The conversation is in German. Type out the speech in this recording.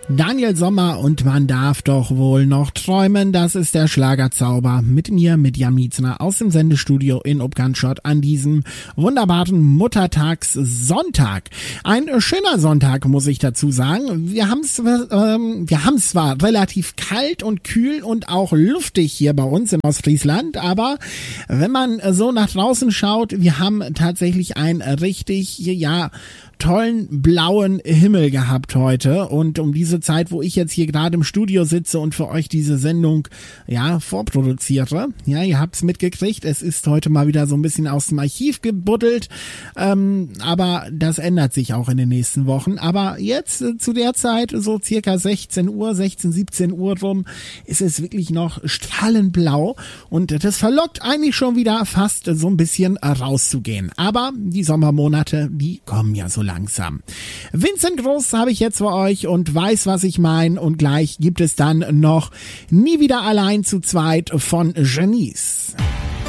Daniel Sommer und man darf doch wohl noch träumen. Das ist der Schlagerzauber mit mir, mit Jan Mietzner aus dem Sendestudio in Upganschott an diesem wunderbaren Muttertagssonntag. Ein schöner Sonntag, muss ich dazu sagen. Wir haben es zwar relativ kalt und kühl und auch luftig hier bei uns in Ostfriesland, aber wenn man so nach draußen schaut, wir haben tatsächlich ein richtig, tollen blauen Himmel gehabt heute, und um diese Zeit, wo ich jetzt hier gerade im Studio sitze und für euch diese Sendung vorproduziere, ihr habt's mitgekriegt, es ist heute mal wieder so ein bisschen aus dem Archiv gebuddelt, aber das ändert sich auch in den nächsten Wochen. Aber jetzt zu der Zeit, so circa 17 Uhr rum, ist es wirklich noch strahlend blau, und das verlockt eigentlich schon wieder fast so ein bisschen rauszugehen. Aber die Sommermonate, die kommen ja so langsam. Vincent Groß habe ich jetzt für euch und weiß, was ich meine, und gleich gibt es dann noch Nie wieder allein zu zweit von Genies.